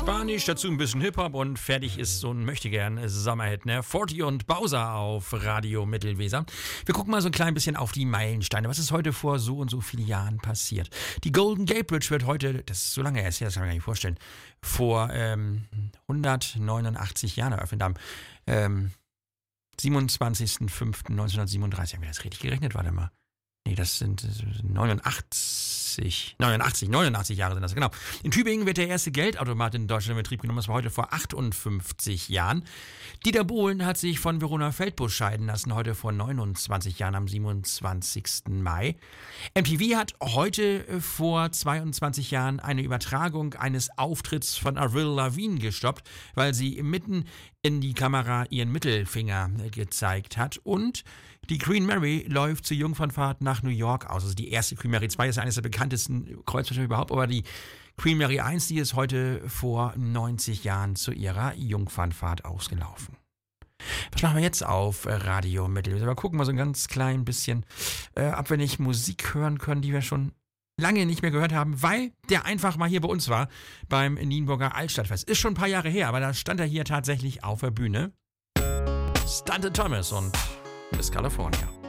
Spanisch, dazu ein bisschen Hip-Hop und fertig ist so ein möchtegern Sommerhit, ne? Forti und Bowser auf Radio Mittelweser. Wir gucken mal so ein klein bisschen auf die Meilensteine. Was ist heute vor so und so vielen Jahren passiert? Die Golden Gate Bridge wird heute, das ist so lange her, das kann man gar nicht vorstellen, vor 189 Jahren eröffnet am 27.05.1937. Haben wir das richtig gerechnet? Warte mal. Nee, das sind 89 Jahre sind das, genau. In Tübingen wird der erste Geldautomat in Deutschland in Betrieb genommen. Das war heute vor 58 Jahren. Dieter Bohlen hat sich von Verona Feldbusch scheiden lassen, heute vor 29 Jahren am 27. Mai. MTV hat heute vor 22 Jahren eine Übertragung eines Auftritts von Avril Lavigne gestoppt, weil sie mitten in die Kamera ihren Mittelfinger gezeigt hat. Und die Queen Mary läuft zur Jungfernfahrt nach New York aus. Also die erste Queen Mary 2 ist eines der bekanntesten Kreuzfahrtschiffe überhaupt, aber die Queen Mary 1, die ist heute vor 90 Jahren zu ihrer Jungfernfahrt ausgelaufen. Was machen wir jetzt auf Radio Mittelweser? Wir gucken mal so ein ganz klein bisschen, ob wir nicht Musik hören können, die wir schon lange nicht mehr gehört haben, weil der einfach mal hier bei uns war, beim Nienburger Altstadtfest. Ist schon ein paar Jahre her, aber da stand er hier tatsächlich auf der Bühne. Stunted Thomas und Miss California.